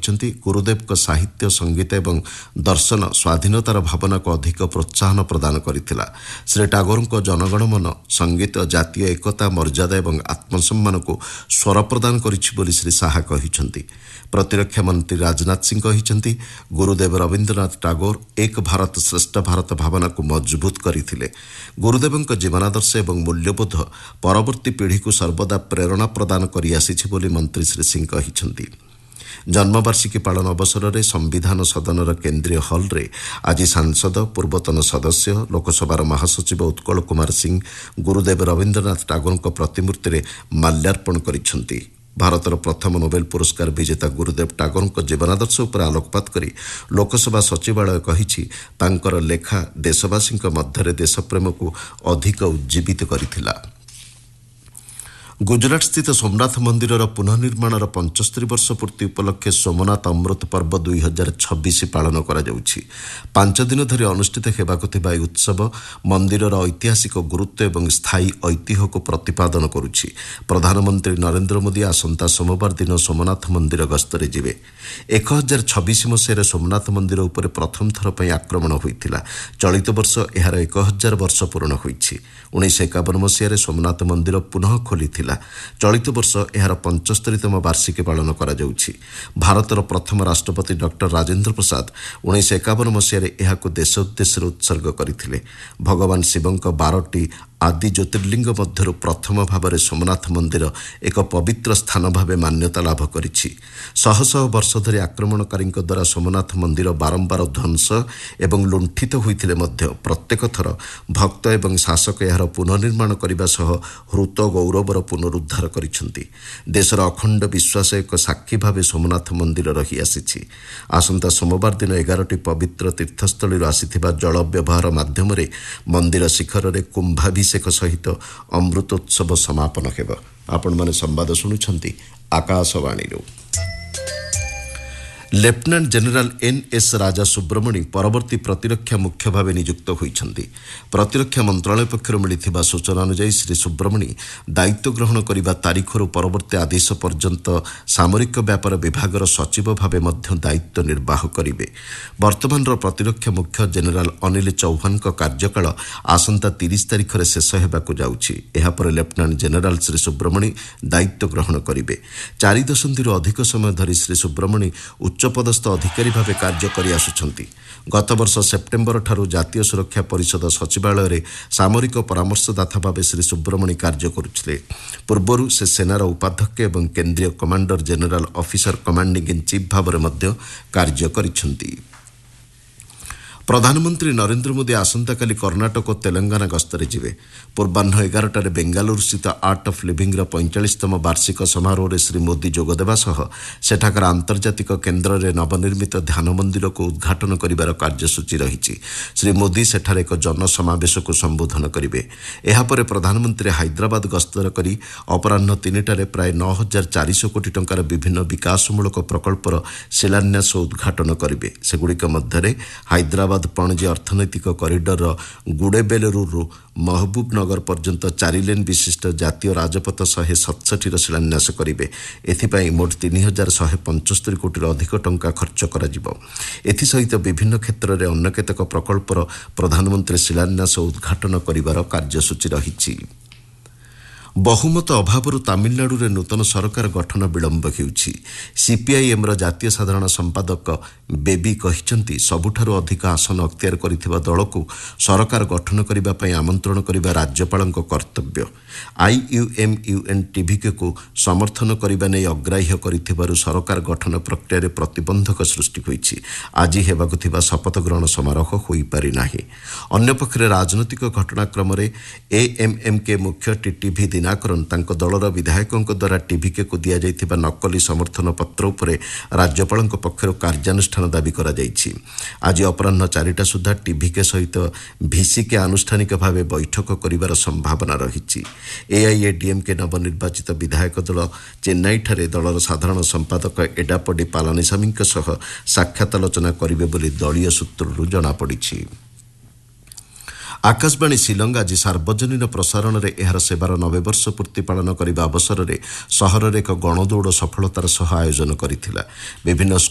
କହିଛନ୍ତି ଗୁରୁଦେବଙ୍କ ସାହିତ୍ୟ ସଙ୍ଗୀତ ଏବଂ ଦର୍ଶନ ସ୍ୱାଧୀନତାର ଭାବନାକୁ ଅଧିକ ପ୍ରୋତ୍ସାହନ ପ୍ରଦାନ କରିଥିଲା। ଶ୍ରୀ ଟାଗୋରଙ୍କ ଜନଗଣମନ ସଙ୍ଗୀତ ଜାତୀୟ ଏକତା ମର୍ଯ୍ୟାଦା ଏବଂ ଆତ୍ମସମ୍ମାନକୁ ସ୍ୱର ପ୍ରଦାନ କରିଛି ବୋଲି ଶ୍ରୀ ଶାହା କହିଛନ୍ତି। ପ୍ରତିରକ୍ଷା ମନ୍ତ୍ରୀ ରାଜନାଥ ସିଂ କହିଛନ୍ତି ଗୁରୁଦେବ ରବୀନ୍ଦ୍ରନାଥ ଟାଗୋର ଏକ ଭାରତ ଶ୍ରେଷ୍ଠ ଭାରତ ଭାବନାକୁ ମଜବୁତ କରିଥିଲେ। ଗୁରୁଦେବଙ୍କ ଜୀବନାଦର୍ଶ ଏବଂ ମୂଲ୍ୟବୋଧ ପରବର୍ତ୍ତୀ ପିଢ଼ିକୁ ସର୍ବଦା ପ୍ରେରଣା ପ୍ରଦାନ କରିଆସିଛି ବୋଲି ମନ୍ତ୍ରୀ ଶ୍ରୀ ସିଂ କହିଛନ୍ତି। ଜନ୍ମବାର୍ଷିକୀ ପାଳନ ଅବସରରେ ସମ୍ବିଧାନ ସଦନର କେନ୍ଦ୍ରୀୟ ହଲ୍ରେ ଆଜି ସାଂସଦ ପୂର୍ବତନ ସଦସ୍ୟ ଲୋକସଭାର ମହାସଚିବ ଉତ୍କଳ କୁମାର ସିଂ ଗୁରୁଦେବ ରବୀନ୍ଦ୍ରନାଥ ଟାଗୋରଙ୍କ ପ୍ରତିମୂର୍ତ୍ତିରେ ମାଲ୍ୟାର୍ପଣ କରିଛନ୍ତି। ଭାରତର ପ୍ରଥମ ନୋବେଲ ପୁରସ୍କାର ବିଜେତା ଗୁରୁଦେବ ଟାଗୋରଙ୍କ ଜୀବନାଦର୍ଶ ଉପରେ ଆଲୋକପାତ କରି ଲୋକସଭା ସଚିବାଳୟ କହିଛି ତାଙ୍କର ଲେଖା ଦେଶବାସୀଙ୍କ ମଧ୍ୟରେ ଦେଶପ୍ରେମକୁ ଅଧିକ ଉଜ୍ଜୀବିତ କରିଥିଲା। ଗୁଜରାଟସ୍ଥିତ ସୋମନାଥ ମନ୍ଦିରର ପୁନଃନିର୍ମାଣର 75 ବର୍ଷ ପୂର୍ତ୍ତି ଉପଲକ୍ଷେ ସୋମନାଥ ଅମୃତ ପର୍ବ 2026 ପାଳନ କରାଯାଉଛି। 5 ଦିନ ଧରି ଅନୁଷ୍ଠିତ ହେବାକୁ ଥିବା ଏହି ଉତ୍ସବ ମନ୍ଦିରର ଐତିହାସିକ ଗୁରୁତ୍ୱ ଏବଂ ସ୍ଥାୟୀ ଐତିହ୍ୟକୁ ପ୍ରତିପାଦନ କରୁଛି। ପ୍ରଧାନମନ୍ତ୍ରୀ ନରେନ୍ଦ୍ର ମୋଦି ଆସନ୍ତା ସୋମବାର ଦିନ ସୋମନାଥ ମନ୍ଦିର ଗସ୍ତରେ ଯିବେ। 1026 ମସିହାରେ ସୋମନାଥ ମନ୍ଦିର ଉପରେ ପ୍ରଥମ ଥର ପାଇଁ ଆକ୍ରମଣ ହୋଇଥିଲା। ଚଳିତ ବର୍ଷ ଏହାର 1000 ବର୍ଷ ପୂରଣ ହୋଇଛି। 1951 ମସିହାରେ ସୋମନାଥ ମନ୍ଦିର ପୁନଃ ଖୋଲିଥିଲା। ଚଳିତ ବର୍ଷ ଏହାର 75ତମ ବାର୍ଷିକୀ ପାଳନ କରାଯାଉଛି। ଭାରତର ପ୍ରଥମ ରାଷ୍ଟ୍ରପତି ଡକ୍ଟର ରାଜେନ୍ଦ୍ର ପ୍ରସାଦ 1951 ମସିହାରେ ଏହାକୁ ଦେଶ ଉଦ୍ଦେଶ୍ୟରେ ଉତ୍ସର୍ଗ କରିଥିଲେ। ଭଗବାନ ଶିବଙ୍କ 12ଟି ଆଦି ଜ୍ୟୋତିର୍ଲିଙ୍ଗ ମଧ୍ୟରୁ ପ୍ରଥମ ଭାବରେ ସୋମନାଥ ମନ୍ଦିର ଏକ ପବିତ୍ର ସ୍ଥାନ ଭାବେ ମାନ୍ୟତା ଲାଭ କରିଛି। ଶହ ଶହ ବର୍ଷ ଧରି ଆକ୍ରମଣକାରୀଙ୍କ ଦ୍ୱାରା ସୋମନାଥ ମନ୍ଦିର ବାରମ୍ବାର ଧ୍ୱଂସ ଏବଂ ଲୁଣ୍ଠିତ ହୋଇଥିଲେ ମଧ୍ୟ ପ୍ରତ୍ୟେକ ଥର ଭକ୍ତ ଏବଂ ଶାସକ ଏହାର ପୁନଃନିର୍ମାଣ କରିବା ସହ ହୃତ ଗୌରବର ପୁନରୁଦ୍ଧାର କରିଛନ୍ତି। ଦେଶର ଅଖଣ୍ଡ ବିଶ୍ୱାସ ଏକ ସାକ୍ଷୀ ଭାବେ ସୋମନାଥ ମନ୍ଦିର ରହିଆସିଛି। ଆସନ୍ତା ସୋମବାର ଦିନ 11ଟି ପବିତ୍ର ତୀର୍ଥସ୍ଥଳୀରୁ ଆସିଥିବା ଜଳ ବ୍ୟବହାର ମାଧ୍ୟମରେ ମନ୍ଦିର ଶିଖରରେ କୁମ୍ଭାଭିଷେକ ସହିତ ଅମୃତୋତ୍ସବ ସମାପନ ହେବ। ଆପଣମାନେ ସମ୍ବାଦ ଶୁଣୁଛନ୍ତି ଆକାଶବାଣୀରୁ। Lieutenant general ଏନ୍.ଏସ୍. ରାଜା ସୁବ୍ରମଣି ପରବର୍ତ୍ତୀ ପ୍ରତିରକ୍ଷା ମୁଖ୍ୟ ଭାବେ ନିଯୁକ୍ତ ହୋଇଛନ୍ତି। ପ୍ରତିରକ୍ଷା ମନ୍ତ୍ରଣାଳୟ ପକ୍ଷରୁ ମିଳିଥିବା ସୂଚନା ଅନୁଯାୟୀ ଶ୍ରୀ ସୁବ୍ରମଣି ଦାୟିତ୍ୱ ଗ୍ରହଣ କରିବା ତାରିଖରୁ ପରବର୍ତ୍ତୀ ଆଦେଶ ପର୍ଯ୍ୟନ୍ତ ସାମରିକ ବ୍ୟାପାର ବିଭାଗର ସଚିବ ଭାବେ ମଧ୍ୟ ଦାୟିତ୍ୱ ନିର୍ବାହ କରିବେ। ବର୍ତ୍ତମାନର ପ୍ରତିରକ୍ଷା ମୁଖ୍ୟ ଜେନେରାଲ ଅନିଲ ଚୌହାନଙ୍କ କାର୍ଯ୍ୟକାଳ ଆସନ୍ତା 30 ତାରିଖରେ ଶେଷ ହେବାକୁ ଯାଉଛି। ଏହାପରେ ଲେଫ୍ଟନାଣ୍ଟ ଜେନେରାଲ ଶ୍ରୀ ସୁବ୍ରମଣି ଦାୟିତ୍ୱ ଗ୍ରହଣ କରିବେ। 4 ଦଶନ୍ଧିରୁ ଅଧିକ ସମୟ ଧରି ଶ୍ରୀ ସୁବ୍ରମଣି ଉଚ୍ଚପଦସ୍ଥ ଅଧିକାରୀ ଭାବେ କାର୍ଯ୍ୟ କରିଆସୁଛନ୍ତି। ଗତବର୍ଷ ସେପ୍ଟେମ୍ବରଠାରୁ ଜାତୀୟ ସୁରକ୍ଷା ପରିଷଦ ସଚିବାଳୟରେ ସାମରିକ ପରାମର୍ଶଦାତା ଭାବେ ଶ୍ରୀ ସୁବ୍ରମଣି କାର୍ଯ୍ୟ କରୁଥିଲେ। ପୂର୍ବରୁ ସେ ସେନାର ଉପାଧ୍ୟକ୍ଷ ଏବଂ କେନ୍ଦ୍ରୀୟ commander general officer commanding in chief ଭାବରେ ମଧ୍ୟ କାର୍ଯ୍ୟ କରିଛନ୍ତି। ପ୍ରଧାନମନ୍ତ୍ରୀ ନରେନ୍ଦ୍ର ମୋଦି ଆସନ୍ତାକାଲି କର୍ଣ୍ଣାଟକ ଓ ତେଲଙ୍ଗାନା ଗସ୍ତରେ ଯିବେ। ପୂର୍ବାହ୍ନ 11ଟାରେ ବେଙ୍ଗାଲୁରୁସ୍ଥିତ ଆର୍ଟ ଅଫ୍ ଲିଭିଂର 45ତମ ବାର୍ଷିକ ସମାରୋହରେ ଶ୍ରୀ ମୋଦି ଯୋଗଦେବା ସହ ସେଠାକାର ଆନ୍ତର୍ଜାତିକ କେନ୍ଦ୍ରରେ ନବନିର୍ମିତ ଧ୍ୟାନ ମନ୍ଦିରକୁ ଉଦ୍ଘାଟନ କରିବାର କାର୍ଯ୍ୟସୂଚୀ ରହିଛି। ଶ୍ରୀ ମୋଦି ସେଠାରେ ଏକ ଜନସମାବେଶକୁ ସମ୍ବୋଧନ କରିବେ। ଏହାପରେ ପ୍ରଧାନମନ୍ତ୍ରୀ ହାଇଦ୍ରାବାଦ ଗସ୍ତ କରି ଅପରାହ୍ନ 3ଟାରେ ପ୍ରାୟ 9,400 କୋଟି ଟଙ୍କାର ବିଭିନ୍ନ ବିକାଶମୂଳକ ପ୍ରକଳ୍ପର ଶିଳାନ୍ୟାସ ଓ ଉଦ୍ଘାଟନ କରିବେ। ସେଗୁଡ଼ିକ ମଧ୍ୟରେ ହାଇଦ୍ରାବାଦ ପଣଜି ଅର୍ଥନୈତିକ କରିଡରର ଗୁଡେବେଲୁରୁରୁ ମହବୁବନଗର ପର୍ଯ୍ୟନ୍ତ 4 ଲେନ୍ ବିଶିଷ୍ଟ ଜାତୀୟ ରାଜପଥ 167ର ଶିଳାନ୍ୟାସ କରିବେ। ଏଥିପାଇଁ ମୋଟ 3,175 କୋଟିରୁ ଅଧିକ ଟଙ୍କା ଖର୍ଚ୍ଚ କରାଯିବ। ଏଥିସହିତ ବିଭିନ୍ନ କ୍ଷେତ୍ରରେ ଅନ୍ୟ କେତେକ ପ୍ରକଳ୍ପର ପ୍ରଧାନମନ୍ତ୍ରୀ ଶିଳାନ୍ୟାସ ଓ ଉଦ୍ଘାଟନ କରିବାର କାର୍ଯ୍ୟସୂଚୀ ରହିଛି। ବହୁମତ ଅଭାବରୁ ତାମିଲନାଡୁରେ ନୂତନ ସରକାର ଗଠନ ବିଳମ୍ବ ହେଉଛି। ସିପିଆଇଏମ୍ର ଜାତୀୟ ସାଧାରଣ ସମ୍ପାଦକ ବେବି କହିଛନ୍ତି ସବୁଠାରୁ ଅଧିକ ଆସନ ଅକ୍ତିଆର କରିଥିବା ଦଳକୁ ସରକାର ଗଠନ କରିବା ପାଇଁ ଆମନ୍ତ୍ରଣ କରିବା ରାଜ୍ୟପାଳଙ୍କ କର୍ତ୍ତବ୍ୟ। IUMUN-TVKକୁ ସମର୍ଥନ କରିବା ନେଇ ଅଗ୍ରାହ୍ୟ କରିଥିବାରୁ ସରକାର ଗଠନ ପ୍ରକ୍ରିୟାରେ ପ୍ରତିବନ୍ଧକ ସୃଷ୍ଟି ହୋଇଛି। ଆଜି ହେବାକୁ ଥିବା ଶପଥ ଗ୍ରହଣ ସମାରୋହ ହୋଇପାରି ନାହିଁ। ଅନ୍ୟପକ୍ଷରେ ରାଜନୈତିକ ଘଟଣାକ୍ରମରେ AMMK ମୁଖ୍ୟ ଟିଟିଭି ଦିନାକରନ୍ ତାଙ୍କ ଦଳର ବିଧାୟକଙ୍କ ଦ୍ୱାରା ଟିଭିକେକୁ ଦିଆଯାଇଥିବା ନକଲି ସମର୍ଥନ ପତ୍ର ଉପରେ ରାଜ୍ୟପାଳଙ୍କ ପକ୍ଷରୁ କାର୍ଯ୍ୟାନୁଷ୍ଠାନ ଦାବି କରାଯାଇଛି। ଆଜି ଅପରାହ୍ନ 4ଟା ସୁଦ୍ଧା ଟିଭିକେ ସହିତ ଭିସିକେ ଆନୁଷ୍ଠାନିକ ଭାବେ ବୈଠକ କରିବାର ସମ୍ଭାବନା ରହିଛି। AIADMK ନବନିର୍ବାଚିତ ବିଧାୟକ ଦଳ ଚେନ୍ନାଇଠାରେ ଦଳର ସାଧାରଣ ସମ୍ପାଦକ ଏଡାପଡି ପାଲାନିସାମୀଙ୍କ ସହ ସାକ୍ଷାତ ଆଲୋଚନା କରିବେ ବୋଲି ଦଳୀୟ ସୂତ୍ରରୁ ଜଣାପଡ଼ିଛି। ଆକାଶବାଣୀ ଶିଲଙ୍ଗ ଆଜି ସାର୍ବଜନୀନ ପ୍ରସାରଣରେ ଏହାର ସେବାର 90 ବର୍ଷ ପୂର୍ତ୍ତି ପାଳନ କରିବା ଅବସରରେ ସହରରେ ଏକ ଗଣଦୌଡ଼ ସଫଳତାର ସହ ଆୟୋଜନ କରିଥିଲା। ବିଭିନ୍ନ